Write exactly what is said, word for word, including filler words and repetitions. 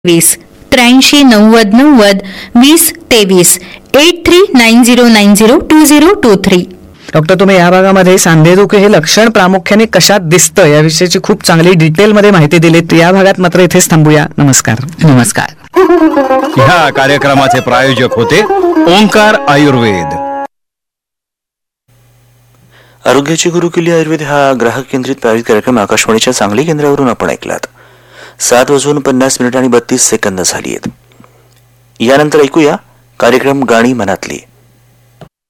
वीस त्र्याऐंशी नव्वद नव्वद वीस तेवीस eight three nine zero nine zero to zero to three. Doctor, तुम्ही या भागामध्ये सांधेदुखी हे लक्षण प्रामुख्याने कशात दिसतं याविषयीची खूप चांगली डिटेलमध्ये माहिती दिली. या भागात मात्र इथेच थांबूया. नमस्कार. नमस्कार. ह्या कार्यक्रमाचे प्रायोजक होते ओंकार आयुर्वेद. आरोग्याची गुरुकिल्ली आयुर्वेद हा ग्राहक केंद्रित प्रायोजित कार्यक्रम आकाशवाणीच्या सांगली केंद्रावरून आपण ऐकलात. सात वाजून पन्नास मिनिट आणि बत्तीस सेकंद झाली आहेत. यानंतर ऐकूया कार्यक्रम गाणी मनातली.